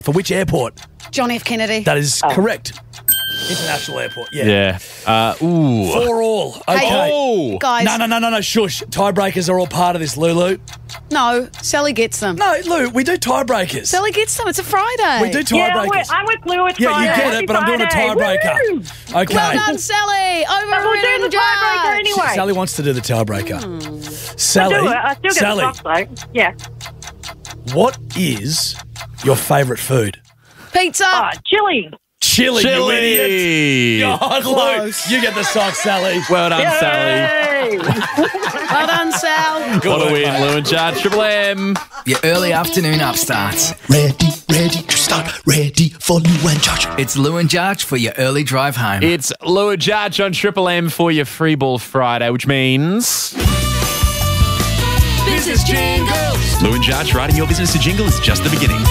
For which airport? John F. Kennedy. That is correct. International airport, yeah. Yeah. 4-all. Okay. Oh. Guys, No, shush. Tiebreakers are all part of this, Lulu. no, Sally gets them. No, Lou, we do tiebreakers. Sally gets them. It's a Friday. We do Yeah, tiebreakers. I'm with Lou. It's Yeah, Friday. you get Happy it, but I'm doing a Friday. tiebreaker. Woo! Okay. Well done, Sally. We'll do Overridden the tiebreaker judge. anyway. Sally wants to do the tiebreaker. I Sally, still get Sally, the box, though. Yeah. what is your favourite food? Pizza. Chili. Chili, you idiot. Chili. God, Lou, you get the sock, Sally. Well done, Sally. Hey. Well done, Sal. What a win, Lou and Judge. Triple M. Your early afternoon upstarts. Ready to start, ready for Lou and Judge. It's Lou and Judge for your early drive home. It's Lou and Judge on Triple M for your Free Ball Friday, which means... Business jingles. Lou and Judge writing your business to jingle is just the beginning.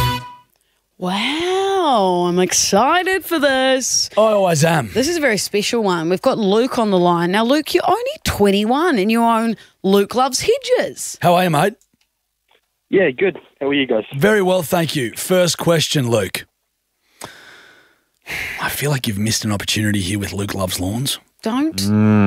Wow, I'm excited for this. I always am. This is a very special one. We've got Luke on the line. Now, Luke, you're only 21 and you own Luke Loves Hedges. How are you, mate? Yeah, good. How are you guys? Very well, thank you. First question, Luke. I feel like you've missed an opportunity here with Luke Loves Lawns. Don't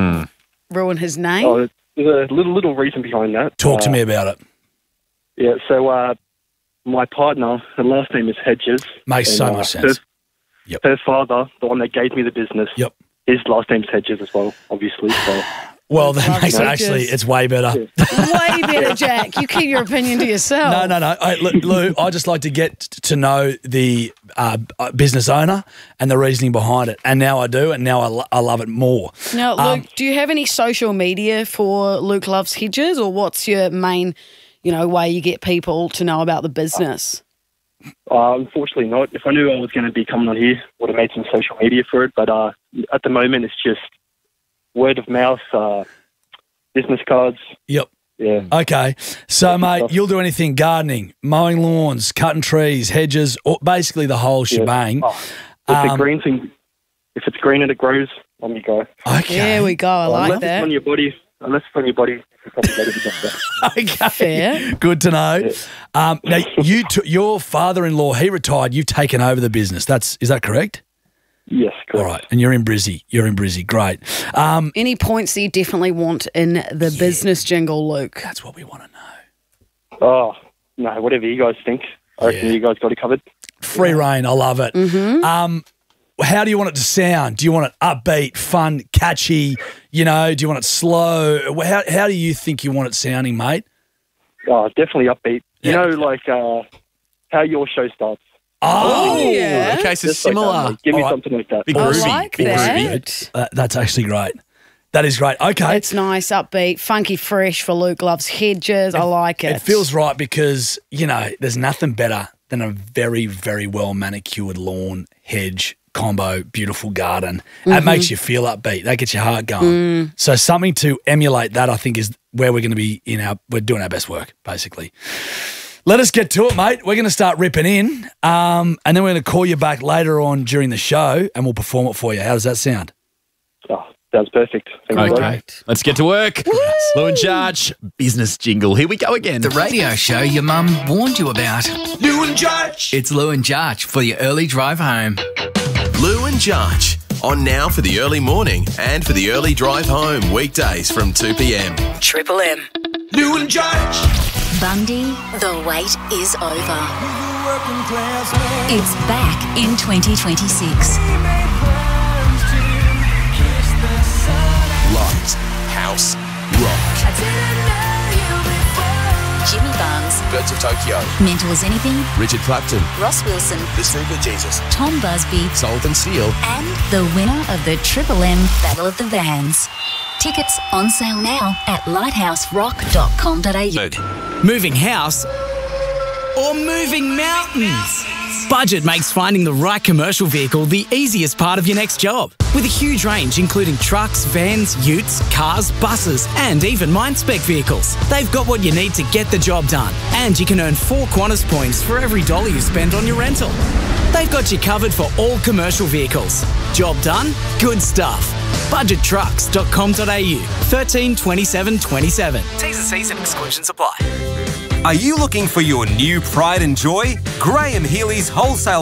ruin his name. Oh, there's a little reason behind that. Talk to me about it. Yeah, so my partner, her last name is Hedges. Makes and, so much sense. Her father, the one that gave me the business, Yep. his last name's Hedges as well, obviously. So Well, that Loves makes it Hedges. actually, it's way better. Way better, Jack. You keep your opinion to yourself. No. Lou, I just like to get to know the business owner and the reasoning behind it. And now I do, and now I love it more. Now, Luke, do you have any social media for Luke Loves Hedges, or what's your main, way you get people to know about the business? unfortunately not. If I knew I was going to be coming on here, would have made some social media for it. But at the moment, it's just word of mouth, business cards. Yep. Yeah. Okay. So, mate, you'll do anything gardening, mowing lawns, cutting trees, hedges, or basically the whole shebang. Oh, if the green thing, if it's green and it grows, on you go. Okay. There we go. I like Unless that. it's on your body. Unless it's on your body, it's probably better to just that. Okay. Fair. Good to know. Now, your father-in-law, he retired. You've taken over the business. Is that correct? Yes, correct. All right. And you're in Brizzy. Great. Any points that you definitely want in the business jingle, Luke? That's what we want to know. Oh, no, whatever you guys think. I reckon you guys got it covered. Free reign. I love it. Mm-hmm. How do you want it to sound? Do you want it upbeat, fun, catchy? Do you want it slow? How do you think you want it sounding, mate? Oh, definitely upbeat. Yeah. You know, like how your show starts. Oh, yeah. Okay, so Just like that, similar. mate. Give me All right. something like that. Big I groovy. like Big that. groovy. that's actually great. That is great. Okay. It's nice, upbeat, funky, fresh for Luke Loves Hedges. I like it. It feels right because, there's nothing better than a very, very well manicured lawn, hedge, combo, beautiful garden. That makes you feel upbeat. That gets your heart going. So something to emulate that, I think, is where we're going to be we're doing our best work, basically. Let us get to it, mate. We're going to start ripping in, and then we're going to call you back later on during the show, and we'll perform it for you. How does that sound? Oh, sounds perfect. Thank you, Okay, let's get to work. Lou and Judge, business jingle. Here we go again. The radio show your mum warned you about. Lou and Judge. It's Lou and Judge for your early drive home. Lou and Judge, on now for the early morning and for the early drive home, weekdays from 2 p.m. Triple M. Lou and Judge. Bundy, the wait is over. It's back in 2026. Light, house, rock. Jimmy Barnes, Birds of Tokyo, Mental as Anything, Richard Clapton, Ross Wilson, The Super Jesus, Tom Busby, Sultan Seal. and the winner of the Triple M Battle of the Vans. Tickets on sale now at lighthouserock.com.au. Moving house or moving mountains? Budget makes finding the right commercial vehicle the easiest part of your next job. With a huge range including trucks, vans, utes, cars, buses and even mine-spec vehicles. They've got what you need to get the job done. And you can earn 4 Qantas points for every $1 you spend on your rental. They've got you covered for all commercial vehicles. Job done? Good stuff. Budgettrucks.com.au 13 27 27. T's and C's and exclusions apply. Are you looking for your new pride and joy? Graham Healy's Wholesale